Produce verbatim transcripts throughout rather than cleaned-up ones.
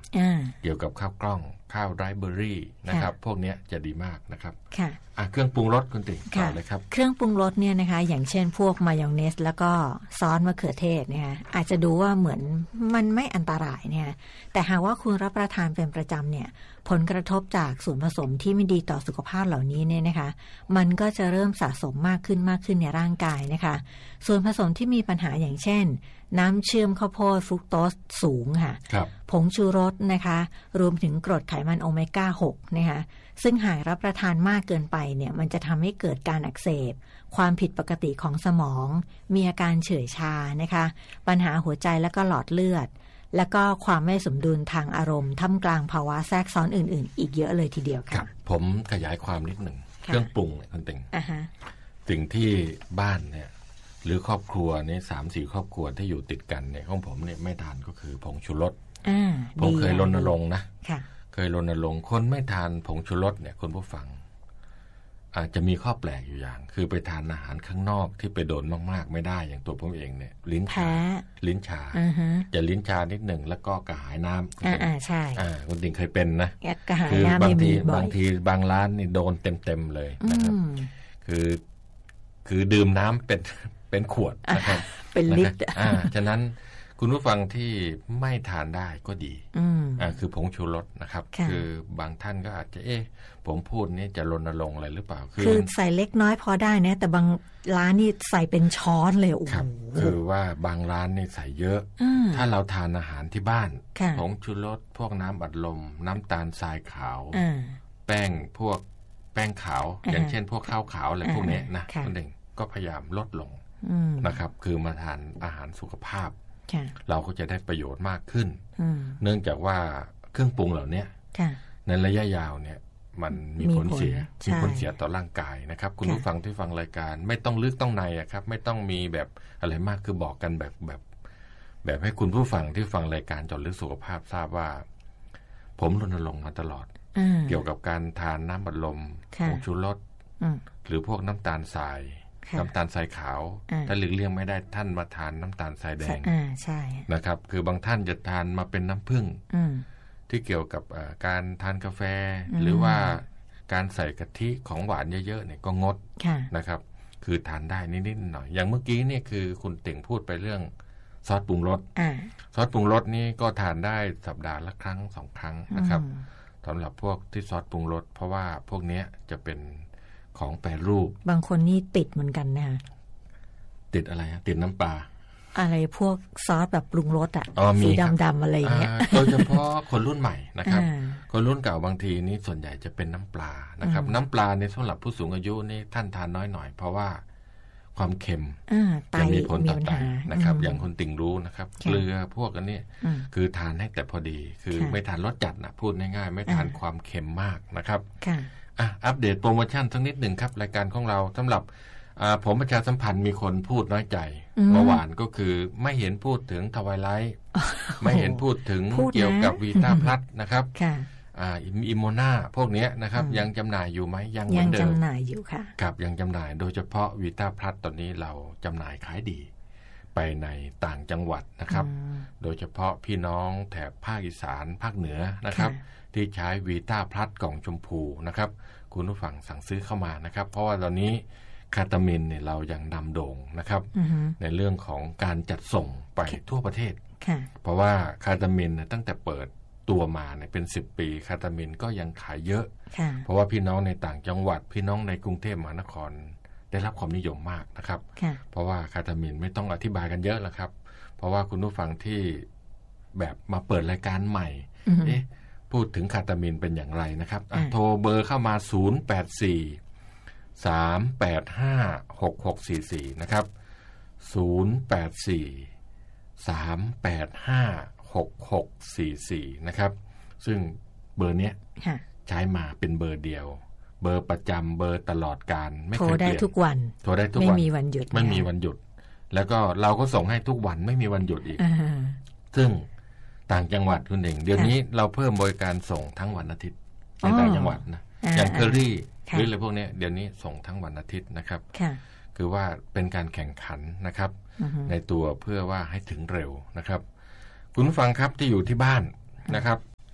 เกี่ยวกับข้าวกล้องข้าวไรซ์เบอร์รี่นะครับพวกนี้จะดีมากนะครับค่ะเครื่องปรุงรสคุณติ๋งต่อเลยครับเครื่องปรุงรสเนี่ยนะคะอย่างเช่นพวกมายองเนสแล้วก็ซอสมะเขือเทศนะคะอาจจะดูว่าเหมือนมันไม่อันตรายเนี่ยแต่หากว่าคุณรับประทานเป็นประจำเนี่ยผลกระทบจากส่วนผสมที่ไม่ดีต่อสุขภาพเหล่านี้เนี่ยนะคะมันก็จะเริ่มสะสมมากขึ้นมากขึ้นในร่างกายนะคะส่วนผสมที่มีปัญหาอย่างเช่นน้ำเชื่อมข้าวโพดฟรุกโตสสูงค่ะผงชูรสนะคะรวมถึงกรดไขมันโอเมก้าหกนะคะซึ่งหากรับประทานมากเกินไปเนี่ยมันจะทำให้เกิดการอักเสบความผิดปกติของสมองมีอาการเฉื่อยชานะคะปัญหาหัวใจและก็หลอดเลือดแล้วก็ความไม่สมดุลทางอารมณ์ท่ามกลางภาวะแทรกซ้อนอื่นๆอีกเยอะเลยทีเดียวค่ะผมขยายความนิดหนึ่งเครื่องปรุงเนี่ยคุณติ๋งสิ่งที่บ้านเนี่ยหรือครอบครัวนี่สามสี่ครอบครัวที่อยู่ติดกันเนี่ยของผมเนี่ยไม่ทานก็คือผงชูรสผมเคยรณรงค์นะเคยรณรงค์คนไม่ทานผงชูรสเนี่ยคนผู้ฟังอาจจะมีข้อแปลกอยู่อย่างคือไปทานอาหารข้างนอกที่ไปโดนมากๆไม่ได้อย่างตัวผมเองเนี่ยลิ้นชาลิ้นชาจะลิ้นชานิดหนึ่งแล้วก็กระหายน้ำอ่าใช่คุณติ๋งเคยเป็นนะคือบางทีบางทีบางร้านนี่โดนเต็มๆเลยนะครับคือคือดื่มน้ำเป็นเป็นขวดนะครับเป็นลิตรอ่าฉะนั้นคุณผู้ฟังที่ไม่ทานได้ก็ดีอ่าคือผงชูรสนะครับคือบางท่านก็อาจจะเอ๊ะผมพูดนี่จะรณรงค์อะไรหรือเปล่าคือใส่เล็กน้อยพอได้นะแต่บางร้านนี่ใส่เป็นช้อนเลยโอ้โหคือว่าบางร้านนี่ใส่เยอะถ้าเราทานอาหารที่บ้านผงชูรสพวกน้ำอัดลมน้ำตาลทรายขาวแป้งพวกแป้งขาวอย่างเช่นพวกข้าวขาวอะไรพวกนี้นะนั่นเองก็พยายามลดลงนะครับคือมาทานอาหารสุขภาพเราก็จะได้ประโยชน์มากขึ้นเนื่องจากว่าเครื่องปรุงเหล่านี้ในระยะยาวเนี่ยมันมีผลเสียมีผลเสียต่อร่างกายนะครับคุณผู้ฟังที่ฟังรายการไม่ต้องลึกต้องในอะครับไม่ต้องมีแบบอะไรมากคือบอกกันแบบแบบแบบให้คุณผู้ฟังที่ฟังรายการเจาะลึกสุขภาพทราบว่าผมรณรงค์มาตลอดเกี่ยวกับการทานน้ำบัดลมผงชูรสหรือพวกน้ำตาลทรายน้ำตาลทรายขาวถ้าหลีกเลี่ยงไม่ได้ท่านมาทานน้ำตาลทรายแดงนะครับคือบางท่านจะทานมาเป็นน้ำผึ้งที่เกี่ยวกับการทานกาแฟหรือว่าการใส่กะทิของหวานเยอะๆเนี่ยก็งดนะครับคือทานได้นิดๆหน่อยอย่างเมื่อกี้เนี่ยคือคุณเต่งพูดไปเรื่องซอสปรุงรสซอสปรุงรสนี่ก็ทานได้สัปดาห์ละครั้งสองครั้งนะครับสำหรับพวกที่ซอสปรุงรสเพราะว่าพวกนี้จะเป็นของแปรรูปบางคนนี่ติดเหมือนกันนะคะติดอะไรฮะติดน้ำปลาอะไรพวกซอสแบบปรุงรสอ่ะสีดำๆอะไรอย่างเงี้ยโดยเฉพาะคนรุ่นใหม่นะครับคนรุ่นเก่าบางทีนี่ส่วนใหญ่จะเป็นน้ำปลานะครับน้ำปลาในสำหรับผู้สูงอายุนี่ท่านทานน้อยหน่อยเพราะว่าความเค็มจะมีผลต่อไตนะครับอย่างคนติ่งรู้นะครับเกลือพวกอันนี้คือทานให้แต่พอดีคือไม่ทานรสจัดนะพูดง่ายๆไม่ทานความเค็มมากนะครับอ่ะอัปเดตโปรโมชั่นสักนิดหนึ่งครับรายการของเราสำหรับผมประชาสัมพันธ์มีคนพูดน้อยใจเมื่อวานก็คือไม่เห็นพูดถึงทวายไลท์ไม่เห็นพูดถึงเกี่ยวกับวีต้าพลัสนะครับอิโมนาพวกนี้นะครับยังจำหน่ายอยู่ไหมยังเหมือนเดิมยังจำหน่ายอยู่ค่ะครับยังจำหน่ายโดยเฉพาะวีต้าพลัสตอนนี้เราจำหน่ายขายดีไปในต่างจังหวัดนะครับโดยเฉพาะพี่น้องแถบภาคอีสานภาคเหนือนะครับที่ใช้วีต้าพลัสกล่องชมพูนะครับคุณผู้ฟังสั่งซื้อเข้ามานะครับเพราะว่าตอนนี้คาตามินเนี่ยเรายังนำโด่งนะครับในเรื่องของการจัดส่งไปทั่วประเทศเพราะว่าคาตามินเนี่ยตั้งแต่เปิดตัวมาเนี่ยเป็นสิบปีคาตามินก็ยังขายเยอะเพราะว่าพี่น้องในต่างจังหวัดพี่น้องในกรุงเทพมหานครได้รับความนิยมมากนะครับเพราะว่าคาตามินไม่ต้องอธิบายกันเยอะแล้วครับเพราะว่าคุณผู้ฟังที่แบบมาเปิดรายการใหม่เอ๊ะพูดถึงคาตามินเป็นอย่างไรนะครับโทรเบอร์เข้ามาศูนย์ แปด สี่ สาม แปด ห้า หก หก สี่ สี่นะครับศูนย์ แปด สี่ สาม แปด ห้า หก หก สี่ สี่นะครับซึ่งเบอร์เนี้ยใช้มาเป็นเบอร์เดียวเบอร์ประจำเบอร์ตลอดการไม่เคยเปลี่ยนโทรได้ทุกวันโทรได้ทุกวันไม่มีวันหยุดไม่มีวันหยุดแล้วก็เราก็ส่งให้ทุกวันไม่มีวันหยุดอีกซึ่งต่างจังหวัดคุณเองเดี๋ยวนี้เราเพิ่มบริการส่งทั้งวันอาทิตย์ในต่างจังหวัดนะอย่างเคอรี่หรืออะไรพวกนี้เดี๋ยวนี้ส่งทั้งวันอาทิตย์นะครับคือว่าเป็นการแข่งขันนะครับในตัวเพื่อว่าให้ถึงเร็วนะครับคุณผู้ฟังครับที่อยู่ที่บ้านนะครับ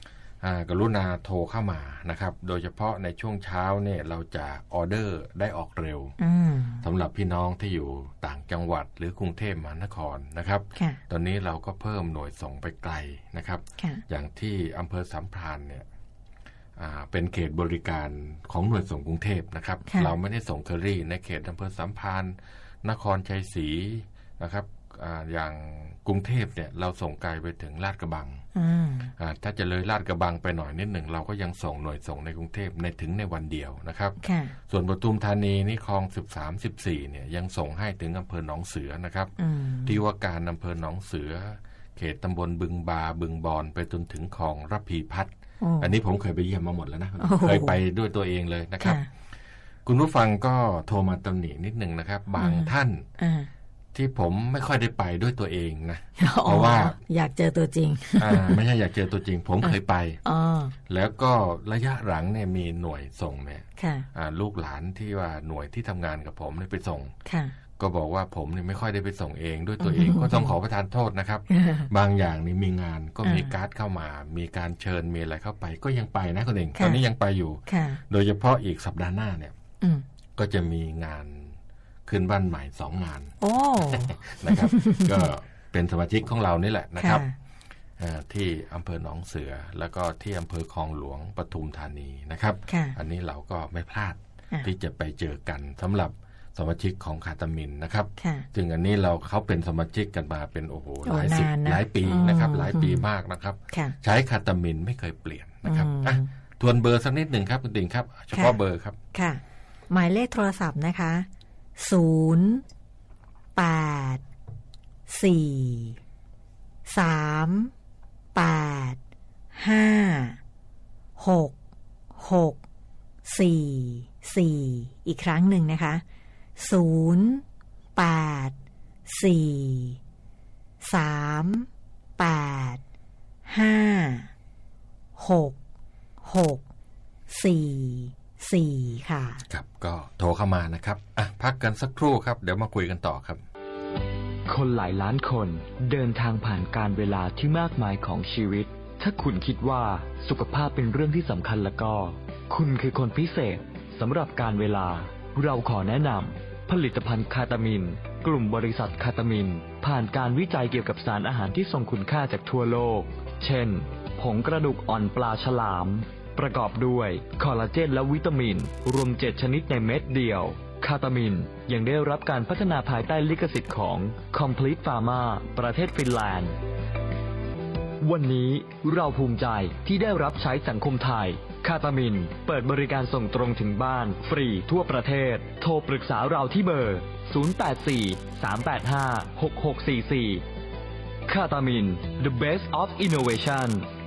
กรุณาโทรเข้ามานะครับโดยเฉพาะในช่วงเช้าเนี่ยเราจะออเดอร์ได้ออกเร็วสำหรับพี่น้องที่อยู่ต่างจังหวัดหรือกรุงเทพมหานครนะครับตอนนี้เราก็เพิ่มหน่วยส่งไปไกลนะครับอย่างที่อำเภอสามพรานเนี่ยเป็นเขตบริการของหน่วยส่งกรุงเทพนะครับเราไม่ได้ส่งเคอรี่ในเขตอำเภอสามพรานนครชัยศรีนะครับอย่างกรุงเทพเนี่ยเราส่งไกลไปถึงลาดกระบังถ้าจะเลยลาดกระบังไปหน่อยนิดหนึ่งเราก็ยังส่งหน่วยส่งในกรุงเทพในถึงในวันเดียวนะครับส่วนปทุมธานีนี่คลองสิบสาม สิบสี่เนี่ยยังส่งให้ถึงอำเภอหนองเสือนะครับที่ว่าการอำเภอหนองเสือเขตตำบลบึงบาบึงบอนไปจนถึงคลองระพีพัฒน์อันนี้ผมเคยไปเยี่ยมมาหมดแล้วนะเคยไปด้วยตัวเองเลยนะครับคุณผู้ฟังก็โทรมาตำหนินิดนึงนะครับบางท่านที่ผมไม่ค่อยได้ไปด้วยตัวเองนะเพราะว่าอยากเจอตัวจริงไม่ใช่อยากเจอตัวจริงผมเคยไปแล้วก็ระยะหลังเนี่ยมีหน่วยส่งเนี่ยลูกหลานที่ว่าหน่วยที่ทำงานกับผมเนี่ยไปส่งก็บอกว่าผมเนี่ยไม่ค่อยได้ไปส่งเองด้วยตัวเองก็ต้องขอประทานโทษนะครับบางอย่างนี่มีงานก็มีการ์ดเข้ามามีการเชิญมีอะไรเข้าไปก็ยังไปนะคุณเองตอนนี้ยังไปอยู่โดยเฉพาะอีกสัปดาห์หน้าเนี่ยก็จะมีงานขึ้นบ้านใหม่สองงานนะครับก็เป็นสมาชิกของเรานี่แหละนะครับที่อำเภอหนองเสือแล้วก็ที่อำเภอคลองหลวงปทุมธานีนะครับอันนี้เราก็ไม่พลาดที่จะไปเจอกันสำหรับสมาชิกของคาตามินนะครับซึ่งอันนี้เราเขาเป็นสมาชิกกันมาเป็นโอ้โหหลายสิบหลายปีนะครับหลายปีมากนะครับใช้คาตามินไม่เคยเปลี่ยนนะครับทวนเบอร์สักนิดหนึ่งครับคุณติ๋งครับเฉพาะเบอร์ครับค่ะหมายเลขโทรศัพท์นะคะศูนย์แปดสี่สามแปดห้าหกหกสี่สี่อีกครั้งหนึ่งนะคะศูนย์แปดสี่สามแปดห้าหกหกสี่สี่ค่ะครับก็โทรเข้ามานะครับอ่ะพักกันสักครู่ครับเดี๋ยวมาคุยกันต่อครับคนหลายล้านคนเดินทางผ่านการเวลาที่มากมายของชีวิตถ้าคุณคิดว่าสุขภาพเป็นเรื่องที่สำคัญแล้วก็คุณคือคนพิเศษสำหรับการเวลาเราขอแนะนำผลิตภัณฑ์คาตามินกลุ่มบริษัทคาตามินผ่านการวิจัยเกี่ยวกับสารอาหารที่ทรงคุณค่าจากทั่วโลกเช่นผงกระดูกอ่อนปลาฉลามประกอบด้วยคอลลาเจนและวิตามินรวมเจ็ดชนิดในเม็ดเดียวคาตามินยังได้รับการพัฒนาภายใต้ลิขสิทธิ์ของ Complete Pharma ประเทศฟินแลนด์วันนี้เราภูมิใจที่ได้รับใช้สังคมไทยคาตามินเปิดบริการส่งตรงถึงบ้านฟรีทั่วประเทศโทรปรึกษาเราที่เบอร์ศูนย์ แปด สี่ สาม แปด ห้า หก หก สี่ สี่คาตามิน The Best of Innovation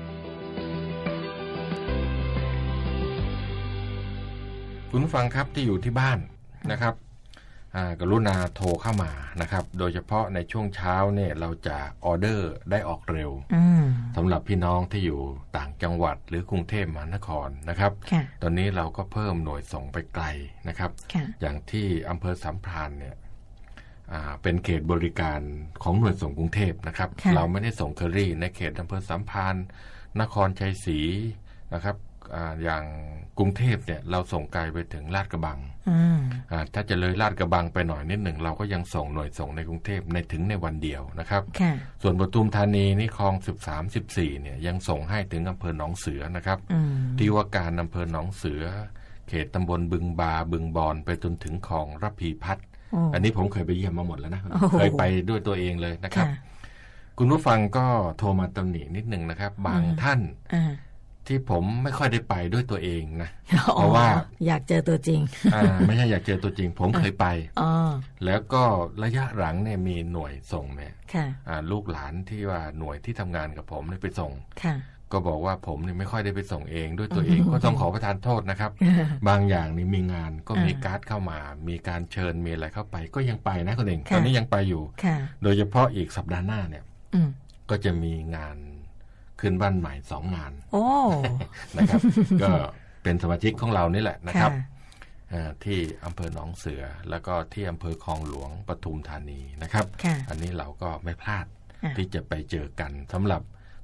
คุณผู้ฟังครับที่อยู่ที่บ้านนะครับกรุณาโทรเข้ามานะครับโดยเฉพาะในช่วงเช้าเนี่ยเราจะออเดอร์ได้ออกเร็วสำหรับพี่น้องที่อยู่ต่างจังหวัดหรือกรุงเทพมหานครนะครับตอนนี้เราก็เพิ่มหน่วยส่งไปไกลนะครับอย่างที่อำเภอสามพรานเนี่ยเป็นเขตบริการของหน่วยส่งกรุงเทพนะครับเราไม่ได้ส่งเคอรี่ในเขตอำเภอสามพรานนครชัยศรีนะครับอย่างกรุงเทพเนี่ยเราส่งไกลไปถึงลาดกระบังถ้าจะเลยลาดกระบังไปหน่อยนิดหนึ่งเราก็ยังส่งหน่วยส่งในกรุงเทพในถึงในวันเดียวนะครับส่วนปทุมธานีนี่คลองสิบสาม สิบสี่เนี่ยยังส่งให้ถึงอำเภอหนองเสือนะครับที่ว่าการอำเภอหนองเสือเขตตำบลบึงบาบึงบอนไปจนถึงคลองระพีพัฒน์อันนี้ผมเคยไปเยี่ยมมาหมดแล้วนะเคยไปด้วยตัวเองเลยนะครับคุณผู้ฟังก็โทรมาตำหนินิดหนึ่งนะครับบางท่านที่ผมไม่ค่อยได้ไปด้วยตัวเองนะเพราะว่าอยากเจอตัวจริงไม่ใช่อยากเจอตัวจริงผมเคยไปแล้วก็ระยะหลังเนี่ยมีหน่วยส่งเนี่ยลูกหลานที่ว่าหน่วยที่ทำงานกับผมเนี่ยไปส่งก็บอกว่าผมเนี่ยไม่ค่อยได้ไปส่งเองด้วยตัวเองก็ต้องขอประทานโทษนะครับบางอย่างนี่มีงานก็มีการ์ดเข้ามามีการเชิญมีอะไรเข้าไปก็ยังไปนะคุณเองตอนนี้ยังไปอยู่โดยเฉพาะอีกสัปดาห์หน้าเนี่ยก็จะมีงานขึ้นบ้านใหม่สองงานนะครับก็เป็นสมาชิกของเรานี่แหละนะครับที่อำเภอหนองเสือแล้วก็ที่อำเภอคลองหลวงปทุมธานีนะครับอันนี้เราก็ไม่พลาดที่จะไปเจอกันสำหรับ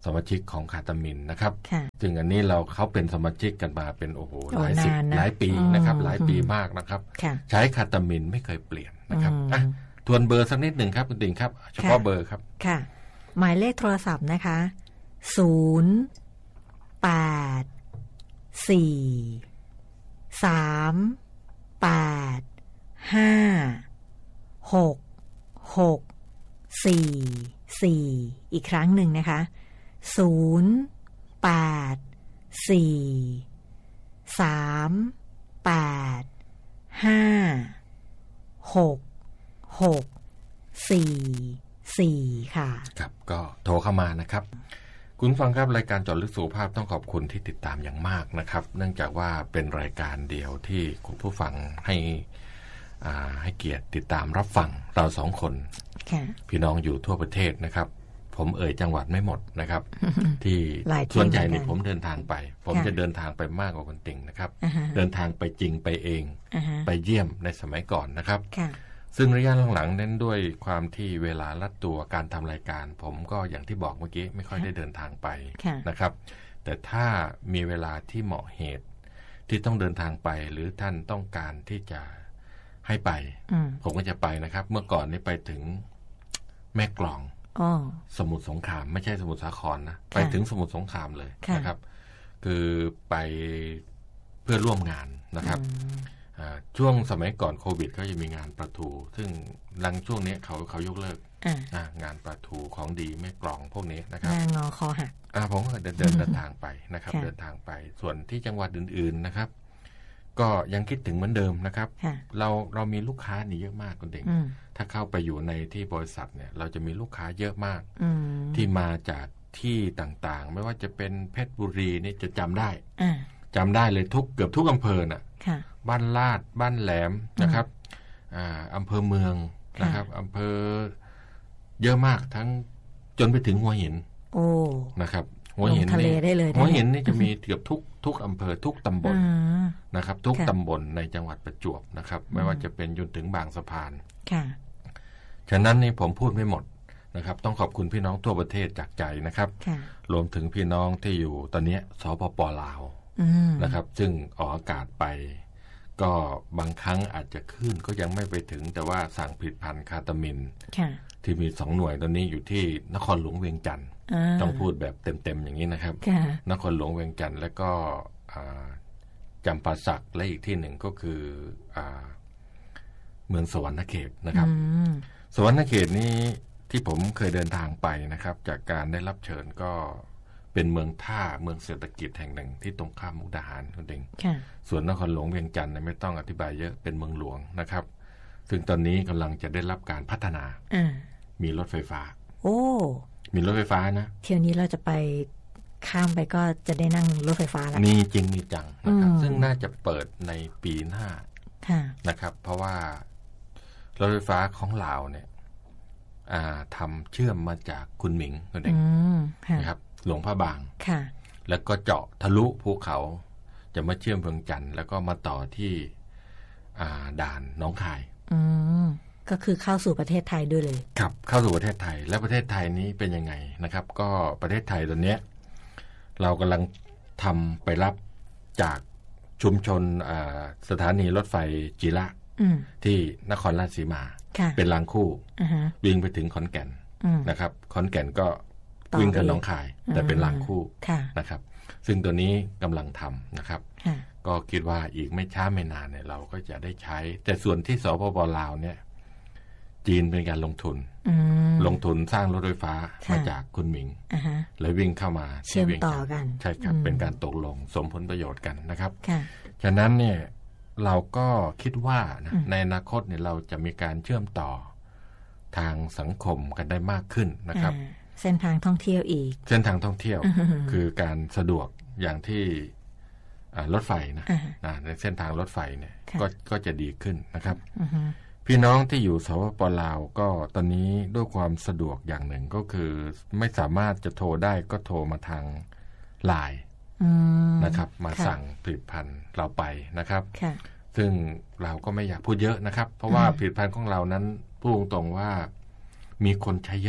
สมาชิกของคาตามินนะครับซึ่งอันนี้เราเขาเป็นสมาชิกกันมาเป็นโอ้โหหลายสิบหลายปีนะครับหลายปีมากนะครับใช้คาตามินไม่เคยเปลี่ยนนะครับอ่ะทวนเบอร์สักนิดหนึ่งครับคุณติ๋งครับเฉพาะเบอร์ครับค่ะหมายเลขโทรศัพท์นะคะศูนย์แปดสี่สามแปดห้าหกหกสี่สี่อีกครั้งหนึ่งนะคะศูนย์แปดสี่สามแปดห้าหกหกสี่สี่ค่ะครับก็โทรเข้ามานะครับคุณฟังครับรายการเจาะลึกสุขภาพต้องขอบคุณที่ติดตามอย่างมากนะครับเนื่องจากว่าเป็นรายการเดียวที่คุณผู้ฟังให้อ่าให้เกียรติติดตามรับฟังเราสองคนพี่น้องอยู่ทั่วประเทศนะครับผมเอ่ยจังหวัดไม่หมดนะครับ ที่ส่วนใหญ่เนี่ยผมเดินทางไปผมจะเดินทางไปมากกว่าคนติ่งนะครับ เดินทางไปจริงไปเองไปเยี่ยมในสมัยก่อนนะครับซึ่งระยะหลังๆเน้นด้วยความที่เวลาลัดตัวการทำรายการผมก็อย่างที่บอกเมื่อกี้ไม่ค่อยได้เดินทางไปนะครับแต่ถ้ามีเวลาที่เหมาะเหตุที่ต้องเดินทางไปหรือท่านต้องการที่จะให้ไปผมก็จะไปนะครับเมื่อก่อนนี้ไปถึงแม่กลองสมุทรสงครามไม่ใช่สมุทรสาครนะไปถึงสมุทรสงครามเลยนะครับคือไปเพื่อร่วมงานนะครับช่วงสมัยก่อนโควิดเขาจะมีงานประทูซึ่งหลังช่วงนี้เขาเขายกเลิกงานประทูของดีแม่กลองพวกนี้นะครับงอคอหักผมก็เดินเดินเดินทางไปนะครับเดินทางไปส่วนที่จังหวัดอื่นๆนะครับก็ยังคิดถึงเหมือนเดิมนะครับเราเรามีลูกค้านี่เยอะมากคุณเด็กถ้าเข้าไปอยู่ในที่บริษัทเนี่ยเราจะมีลูกค้าเยอะมากที่มาจากที่ต่างๆไม่ว่าจะเป็นเพชรบุรีนี่จะจำได้จำได้เลยทุกเกือบทุกอำเภอน่ะบ้านลาดบ้านแหลมนะครับอำเภอเมืองนะครับอำเภอเยอะมากทั้งจนไปถึงหัวหินนะครับหัวหินนี่หัวหินนี่จะมีเกือบทุกทุกอำเภอทุกตำบลนะครับทุกตำบลในจังหวัดประจวบนะครับไม่ว่าจะเป็นจนถึงบางสะพานฉะนั้นนี่ผมพูดไม่หมดนะครับต้องขอบคุณพี่น้องทั่วประเทศจากใจนะครับรวมถึงพี่น้องที่อยู่ตอนนี้สปป.ลาวนะครับซึ่งออกอากาศไปก็บางครั้งอาจจะขึ้นก็ยังไม่ไปถึงแต่ว่าสั่งผลิตภัณฑ์คาตามินที่มีสองหน่วยตอนนี้อยู่ที่นครหลวงเวียงจันทร์ต้องพูดแบบเต็มๆอย่างนี้นะครับนครหลวงเวียงจันทร์แล้วก็จำปาสักและอีกที่หนึ่งก็คือเมืองสวรรณเขตนะครับสวรรณเขตนี้ที่ผมเคยเดินทางไปนะครับจากการได้รับเชิญก็เป็นเมืองท่าเมืองเศรษฐกิจแห่งหนึ่งที่ตรงข้ามมุกดาหารนั่นเองส่วนนครหลวงเวียงจันทร์ไม่ต้องอธิบายเยอะเป็นเมืองหลวงนะครับซึ่งตอนนี้กำลังจะได้รับการพัฒนามีรถไฟฟ้าโอ้มีรถไฟฟ้านะเที่ยวนี้เราจะไปข้ามไปก็จะได้นั่งรถไฟฟ้าแล้วมีจริงมีจังนะครับซึ่งน่าจะเปิดในปีหน้านะครับเพราะว่ารถไฟฟ้าของลาวเนี่ยทำเชื่อมมาจากคุณหมิงนั่นเองนะครับหลวงพระบางแล้วก็เจาะทะลุภูเขาจะมาเชื่อมเมืองจันทร์แล้วก็มาต่อที่ด่านหนองคายก็คือเข้าสู่ประเทศไทยด้วยเลยครับเข้าสู่ประเทศไทยและประเทศไทยนี้เป็นยังไงนะครับก็ประเทศไทยตอนนี้เรากำลังทำไปรับจากชุมชนสถานีรถไฟจิระที่นครราชสีมาเป็นรางคู่วิ่งไปถึงขอนแก่นนะครับขอนแก่นก็วิ่งกับหนองคายแต่เป็นรางคู่นะครับซึ่งตัวนี้กำลังทำนะครับก็คิดว่าอีกไม่ช้าไม่นานเนี่ยเราก็จะได้ใช้แต่ส่วนที่สปป.ลาวเนี่ยจีนเป็นการลงทุนลงทุนสร้างรถไฟฟ้ามาจากคุณหมิงแล้ววิ่งเข้ามาเชื่อมต่อกันใช่ครับเป็นการตกลงสมผลประโยชน์กันนะครับฉะนั้นเนี่ยเราก็คิดว่านะในอนาคตเนี่ยเราจะมีการเชื่อมต่อทางสังคมกันได้มากขึ้นนะครับเส้นทางท่องเที่ยวอีกเส้นทางท่องเที่ยวคือการสะดวกอย่างที่รถไฟนะในเส้นทางรถไฟเนี่ยก็ก็จะดีขึ้นนะครับพี่น้องที่อยู่สปป.ลาวก็ตอนนี้ด้วยความสะดวกอย่างหนึ่งก็คือไม่สามารถจะโทรได้ก็โทรมาทางไลน์นะครับมาสั่งผลิตภัณฑ์เราไปนะครับซึ่งเราก็ไม่อยากพูดเยอะนะครับเพราะว่าผลิตภัณฑ์ของเรานั้นพูดตรงๆว่ามีคนใช้เยอะ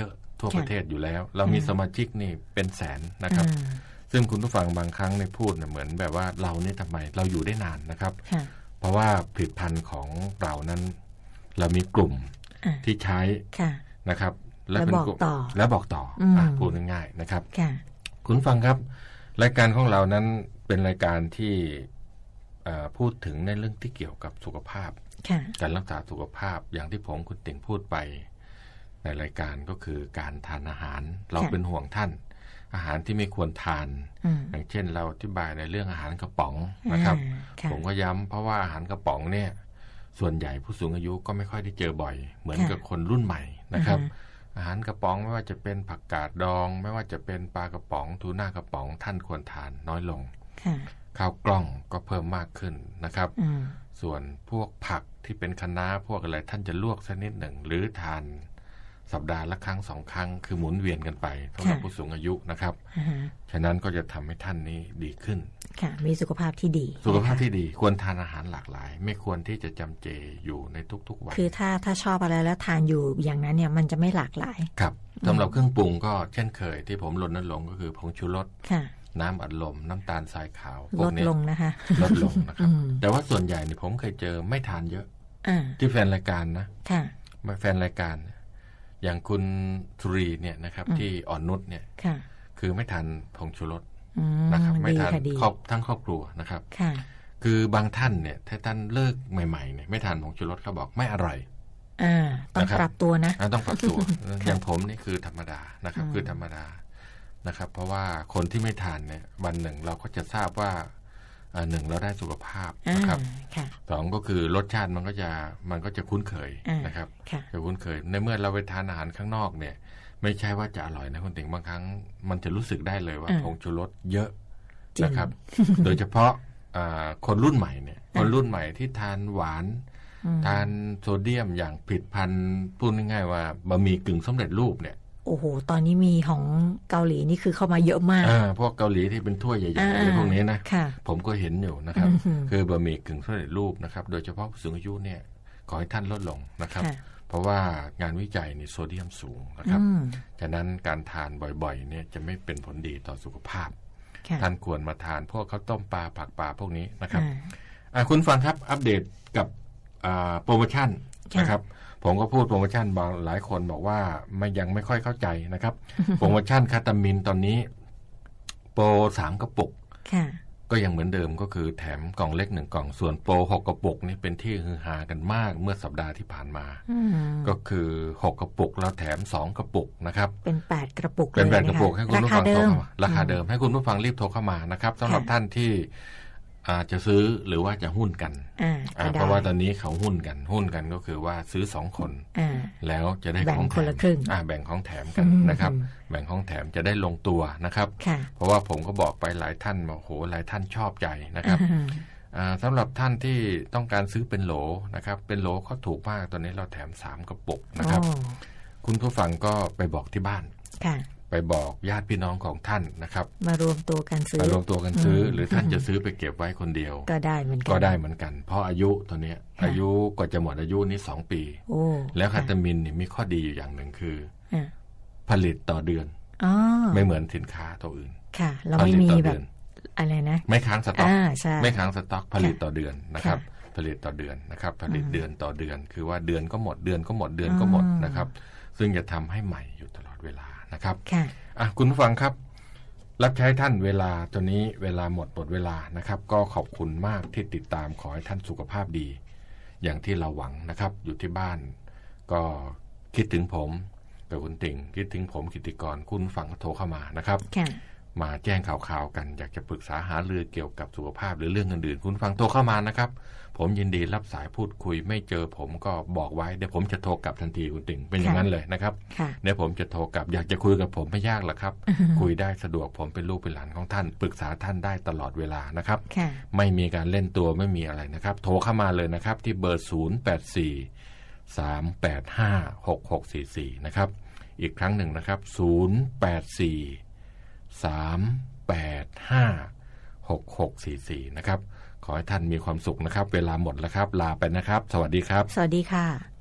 ทั่วประเทศอยู่แล้วเรามีสมาชิกนี่เป็นแสนนะครับซึ่งคุณผู้ฟังบางครั้งในพูดเหมือนแบบว่าเรานี่ทำไมเราอยู่ได้นานนะครับเพราะว่าผลิตภัณฑ์ของเรานั้นเรามีกลุ่มที่ใช้นะครับและเป็นกลุ่มและบอกต่อพูดง่ายๆนะครับคุณฟังครับรายการของเรานั้นเป็นรายการที่พูดถึงในเรื่องที่เกี่ยวกับสุขภาพการรักษาสุขภาพอย่างที่ผมคุณติ่งพูดไปในรายการก็คือการทานอาหารเราเป็นห่วงท่านอาหารที่ไม่ควรทานอย่างเช่นเราอธิบายในเรื่องอาหารกระป๋องนะครับผมก็ย้ำเพราะว่าอาหารกระป๋องเนี่ยส่วนใหญ่ผู้สูงอายุก็ไม่ค่อยได้เจอบ่อยเหมือนกับคนรุ่นใหม่นะครับอาหารกระป๋องไม่ว่าจะเป็นผักกาดดองไม่ว่าจะเป็นปลากระป๋องทูน่ากระป๋องท่านควรทานน้อยลงข้าวกล้องก็เพิ่มมากขึ้นนะครับส่วนพวกผักที่เป็นคะน้าพวกอะไรท่านจะลวกสักนิดหนึ่งหรือทานสัปดาห์ละครั้งสองครั้งคือหมุนเวียนกันไปสำหรับผู้สูงอายุนะครับฉะนั้นก็จะทำให้ท่านนี้ดีขึ้นค่ะมีสุขภาพที่ดีสุขภาพที่ดีควรทานอาหารหลากหลายไม่ควรที่จะจำเจอยู่ในทุกๆวันคือถ้าถ้าชอบอะไรแล้วทานอยู่อย่างนั้นเนี่ยมันจะไม่หลากหลายครับสำหรับเครื่องปรุงก็เช่นเคยที่ผมรณรงค์ก็คือผงชูรสน้ำอัดลมน้ำตาลทรายขาวลดลงนะคะลดลงนะครับแต่ว่าส่วนใหญ่เนี่ยผมเคยเจอไม่ทานเยอะที่แฟนรายการนะแฟนรายการอย่างคุณธุรีเนี่ยนะครับที่อ่อนนุชเนี่ยคือไม่ทานผงชูรสนะครับไม่ทานครอบทั้งครอบครัวนะครับคือบางท่านเนี่ยถ้าท่านเลิกใหม่ๆเนี่ยไม่ทานผงชูรสเขาบอกไม่อร่อยต้องปรับตัวนะต้องปรับตัวอย่างผมนี่คือธรรมดานะครับคือธรรมดานะครับเพราะว่าคนที่ไม่ทานเนี่ยวันหนึ่งเราก็จะทราบว่าหนึ่งเราได้สุขภาพนะครับสองก็คือรสชาติมันก็จะมันก็จะคุ้นเคยนะครับจะคุ้นเคยในเมื่อเราไปทานอาหารข้างนอกเนี่ยไม่ใช่ว่าจะอร่อยนะคุณติ๋งบางครั้งมันจะรู้สึกได้เลยว่าผงชูรสเยอะนะครับโดยเฉพาะคนรุ่นใหม่เนี่ยคนรุ่นใหม่ที่ทานหวานทานโซเดียมอย่างผลิตภัณฑ์พูดง่ายๆว่าบะหมี่กึ่งสำเร็จรูปเนี่ยโอ้โหตอนนี้มีของเกาหลีนี่คือเข้ามาเยอะมากพวกเกาหลีที่เป็นถ้วยใหญ่ๆอะไรพวกนี้นะผมก็เห็นอยู่นะครับคือบะหมี่กึ่งสำเร็จรูปนะครับโดยเฉพาะผู้สูงอายุเนี่ยขอให้ท่านลดลงนะครับเพราะว่างานวิจัยนี่โซเดียมสูงนะครับฉะนั้นการทานบ่อยๆเนี่ยจะไม่เป็นผลดีต่อสุขภาพท่านควรมาทานพวกข้าวต้มปลาผักปลาพวกนี้นะครับคุณฟังครับอัปเดตกับโปรโมชั่นนะครับผมก็พูดโปรโมชั่นบางหลายคนบอกว่าไม่ยังไม่ค่อยเข้าใจนะครับโปรโมชั่นคาตามินตอนนี้โปรสามกระปุกก็ยังเหมือนเดิมก็คือแถมกล่องเล็กหนึ่งกล่องส่วนโปรหกกระปุกนี่เป็นที่ฮือฮากันมากเมื่อสัปดาห์ที่ผ่านมาก็คือหกกระปุกแล้วแถมสองกระปุกนะครับเป็นแปดกระปุกเป็นแปดกระปุกให้คุณผู้ฟังโทรเข้ามาราคาเดิมให้คุณผู้ฟังรีบโทรเข้ามานะครับสำหรับท่านที่อาจจะซื้อหรือว่าจะหุ้นกันเพราะว่าตอนนี้เขาหุ้นกันหุ้นกันก็คือว่าซื้อสองคนแล้วจะได้ของแถมแบ่งของแถมกันนะครับแบ่งของแถมจะได้ลงตัวนะครับเพราะว่าผมก็บอกไปหลายท่านบอกโหหลายท่านชอบใจนะครับสำหรับท่านที่ต้องการซื้อเป็นโหลนะครับเป็นโหลเขาถูกมากตอนนี้เราแถมสามกระปุกนะครับคุณผู้ฟังก็ไปบอกที่บ้านไปบอกญาติพี่น้องของท่านนะครับมารวมตัวกันซื้อมารวมตัวกันซื้อหรือท่านจะซื้อไปเก็บไว้คนเดียวก็ได้เหมือนกันก็ได้เหมือนกันเพราะอายุตอนนี้อายุกว่าจะหมดอายุนี้สองปีแล้วคาตามินนี่มีข้อดีอยู่อย่างหนึ่งคือผลิตต่อเดือนไม่เหมือนสินค้าตัวอื่นค่ะเราไม่มีแบบอะไรนะไม่ค้างสต็อกไม่ค้างสต็อกผลิตต่อเดือนนะครับผลิตต่อเดือนนะครับผลิตเดือนต่อเดือนคือว่าเดือนก็หมดเดือนก็หมดเดือนก็หมดนะครับซึ่งจะทำให้ใหม่อยู่ตลอดเวลานะครับอ่ะคุณผู้ฟังครับรับใช้ท่านเวลาตอนนี้เวลาหมดหมดเวลานะครับก็ขอบคุณมากที่ติดตามขอให้ท่านสุขภาพดีอย่างที่เราหวังนะครับอยู่ที่บ้านก็คิดถึงผมกับคุณติ่งคิดถึงผมกิติกรคุณฟังก็โทรเข้ามานะครับมาแจ้งข่าวๆกันอยากจะปรึกษาหารือเกี่ยวกับสุขภาพหรือเรื่องอื่นๆคุณฟังโทรเข้ามานะครับผมยินดีรับสายพูดคุยไม่เจอผมก็บอกไว้เดี๋ยวผมจะโทรกลับทันทีคุณติ่งเป็นอย่างนั้นเลยนะครับเดี๋ยวผมจะโทรกลับอยากจะคุยกับผมไม่ยากหรอกครับคุยได้สะดวกผมเป็นลูกเป็นหลานของท่านปรึกษาท่านได้ตลอดเวลานะครับไม่มีการเล่นตัวไม่มีอะไรนะครับโทรเข้ามาเลยนะครับที่เบอร์ศูนย์ แปด สี่ สาม แปด ห้า หก หก สี่ สี่นะครับอีกครั้งหนึ่งนะครับศูนย์ แปด สี่ สาม แปด ห้า หก หก สี่ สี่นะครับขอให้ท่านมีความสุขนะครับเวลาหมดแล้วครับลาไปนะครับสวัสดีครับสวัสดีค่ะ